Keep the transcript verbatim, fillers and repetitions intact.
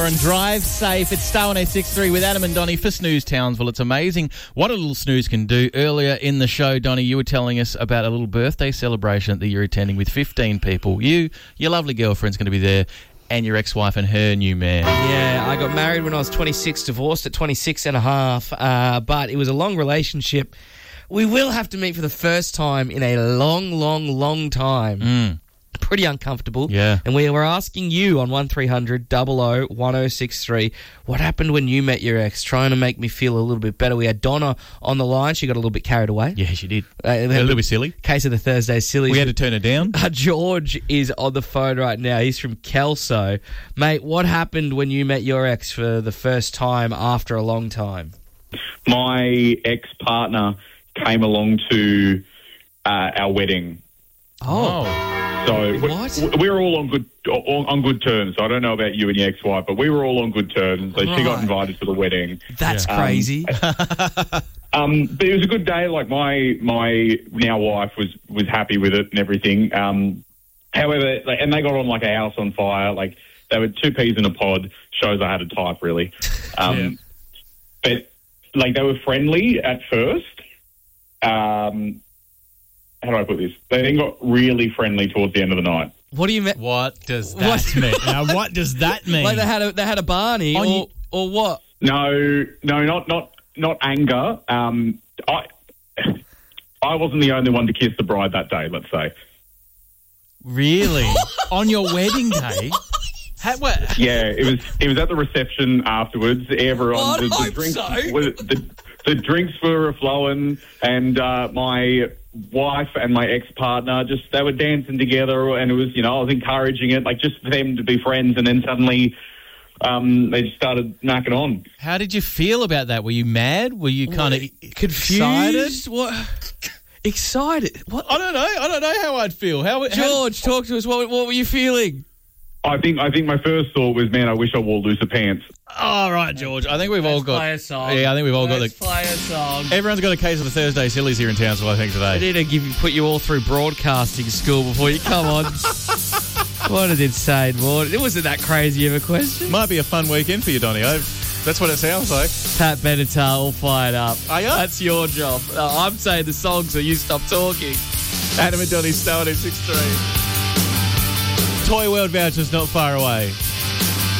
door and drive safe. It's Star one oh six point three with Adam and Donnie for Snooze Townsville. It's amazing what a little snooze can do. Earlier in the show, Donnie, you were telling us about a little birthday celebration that you're attending with fifteen people. You, your lovely girlfriend's going to be there, and your ex-wife and her new man. Yeah, I got married when I was twenty-six, divorced at twenty-six and a half, uh, but it was a long relationship. We will have to meet for the first time in a long, long, long time. Mm. Pretty uncomfortable. Yeah. And we were asking you on one three hundred double oh one oh six three, what happened when you met your ex, trying to make me feel a little bit better. We had Donna on the line. She got a little bit carried away. Yeah, she did. Uh, a little bit silly. Case of the Thursday Sillies. We had to turn her down. Uh, George is on the phone right now. He's from Kelso. Mate, what happened when you met your ex for the first time after a long time? My ex-partner came along to uh, our wedding. Oh. So What? we, we were all on good all, on good terms. I don't know about you and your ex-wife, but we were all on good terms. So she got Right. invited to the wedding. That's Yeah. crazy. Um, but it was a good day. Like my my now wife was was happy with it and everything. Um, however, like, and they got on like a house on fire. Like they were two peas in a pod. Shows I had a type really. Um, But like they were friendly at first. Um, how do I put this? They then got really friendly towards the end of the night. What do you mean? What does that What? mean? Now, what does that mean? Like they had a they had a Barney On or you- or what? No, no, not not not anger. Um, I I wasn't the only one to kiss the bride that day. Let's say. Really? On your wedding day? How, what? Yeah, it was. It was at the reception afterwards. Everyone, Well, the, I the hope drinks, so. were, the, the drinks were flowing, and uh, my wife and my ex-partner just they were dancing together, and it was, you know, I was encouraging it, like just for them to be friends, and then suddenly um, they just started knocking on. How did you feel about that? Were you mad? Were you kind of Confused? excited? What? Excited? What? I don't know. I don't know how I'd feel. How, how George, talk to us. What, what were you feeling? I think. I think my first thought was, man, I wish I wore looser pants. All right, George. I think we've all got. play a song. Yeah, I think we've all Let's got the. play a song. Everyone's got a case of the Thursday Sillies here in Townsville, I think, I today. need to give you, put you all through broadcasting school before you come on. What an insane morning. It wasn't that crazy of a question. Might be a fun weekend for you, Donnie. I, that's what it sounds like. Pat Benatar all fired up. Are ya? That's your job. Uh, I'm saying the song so you stop talking. Adam and Donnie, Star one oh six point three. Toy World vouchers not far away.